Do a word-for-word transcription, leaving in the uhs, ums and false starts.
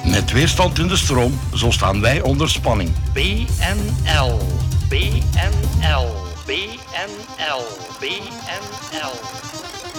Met weerstand in de stroom, zo staan wij onder spanning. B N L, B N L, B N L, B N L.